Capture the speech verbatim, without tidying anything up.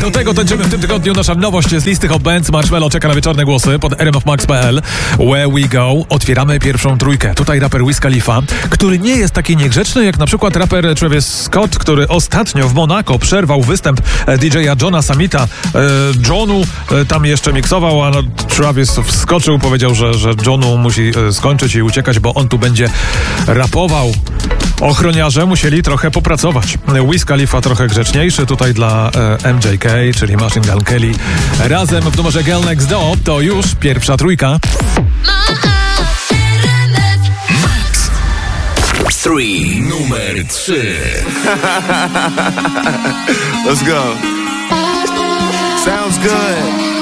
Do tego tańczymy w tym tygodniu. Nasza nowość z listy Hot Bands. Marshmello czeka na wieczorne głosy pod r m f max kropka p l. Where we go. Otwieramy pierwszą trójkę. Tutaj raper Wiz Khalifa, który nie jest taki niegrzeczny jak na przykład raper Travis Scott, który ostatnio w Monako przerwał występ D J a Johna Summita. Johnu tam jeszcze miksował, a Travis wskoczył, powiedział, że, że Johnu musi skończyć i uciekać, bo on tu będzie rapował. Ochroniarze musieli trochę popracować. Wiz Khalifa trochę grzeczniejszy, tutaj dla e, M J K, czyli Machine Gun Kelly. Razem w numerze Girl Next Door to już pierwsza trójka. Max three, numer trzy. Let's go. Sounds good.